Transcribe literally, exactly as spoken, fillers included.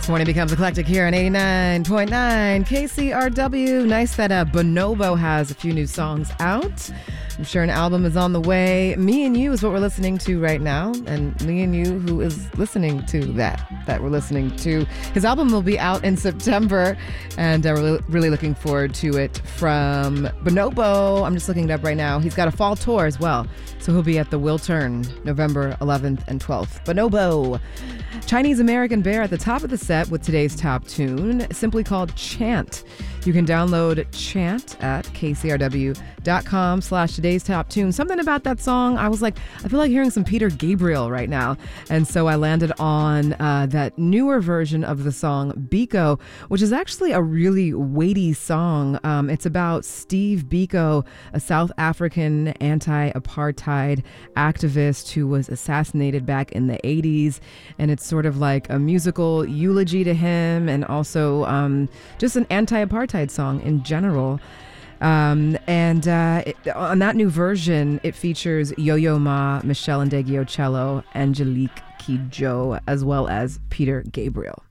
Morning becomes eclectic here on eighty-nine point nine K C R W. Nice that uh, Bonobo has a few new songs out. I'm sure an album is on the way. Me and You is what we're listening to right now. And Me and You, who is listening to that, that we're listening to. His album will be out in September, and uh, we're really looking forward to it. From Bonobo, I'm just looking it up right now. He's got a fall tour as well. So he'll be at the Wiltern November eleventh and twelfth. Bonobo. Chinese American Bear at the top of the set with today's top tune, simply called Chant. You can download Chant at kcrw.com slash today's top tune. Something about that song, I was like, I feel like hearing some Peter Gabriel right now. And so I landed on uh, that newer version of the song, Biko, which is actually a really weighty song. Um, it's about Steve Biko, a South African anti-apartheid activist who was assassinated back in the eighties. And it's sort of like a musical eulogy to him, and also um, just an anti-apartheid song in general. Um, and uh, it, on that new version, it features Yo-Yo Ma, Michelle Ndegeocello, Angelique Kidjo, as well as Peter Gabriel.